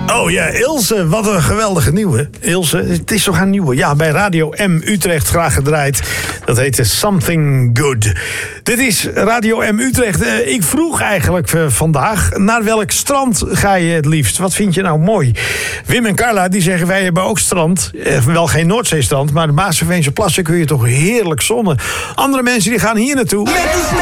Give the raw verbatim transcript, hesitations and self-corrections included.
Oh ja, Ilse, wat een geweldige nieuwe. Ilse, het is toch een nieuwe? Ja, bij Radio M Utrecht graag gedraaid. Dat heette Something Good. Dit is Radio M Utrecht. Uh, ik vroeg eigenlijk uh, vandaag, naar welk strand ga je het liefst? Wat vind je nou mooi? Wim en Carla die zeggen, wij hebben ook strand. Uh, wel geen Noordzeestrand, maar de Maasveense Plassen kun je toch heerlijk zonnen. Andere mensen die gaan hier naartoe.